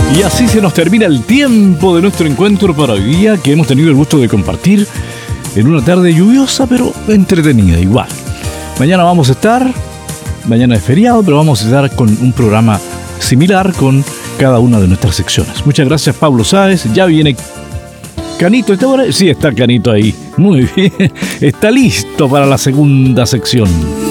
Y así se nos termina el tiempo de nuestro encuentro para hoy día, que hemos tenido el gusto de compartir en una tarde lluviosa, pero entretenida igual. Mañana mañana es feriado, pero vamos a estar con un programa similar con cada una de nuestras secciones. Muchas gracias, Pablo Sáez. Ya viene Canito. ¿Está por ahí? Sí, está Canito ahí. Muy bien. Está listo para la segunda sección.